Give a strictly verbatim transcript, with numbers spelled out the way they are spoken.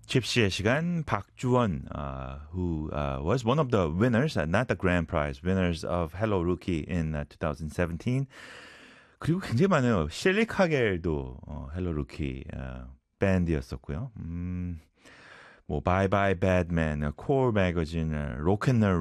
집시의 시간 박주원, uh, who uh, was one of the winners, uh, not the grand prize, winners of Hello Rookie in uh, twenty seventeen. 그리고 굉장히 많아요. 셸리 카겔도 어, 헬로 루키 어, 밴드였었고요. 음, 뭐 바이 바이 배드맨, 콜 매거진, 로큰롤